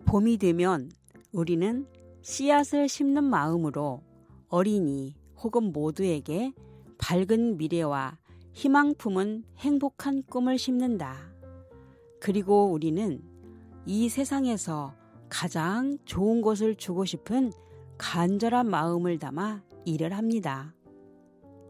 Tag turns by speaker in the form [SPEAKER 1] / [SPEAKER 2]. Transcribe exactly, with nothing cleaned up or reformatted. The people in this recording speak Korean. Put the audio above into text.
[SPEAKER 1] 봄이 되면 우리는 씨앗을 심는 마음으로 어린이 혹은 모두에게 밝은 미래와 희망 품은 행복한 꿈을 심는다. 그리고 우리는 이 세상에서 가장 좋은 것을 주고 싶은 간절한 마음을 담아 일을 합니다.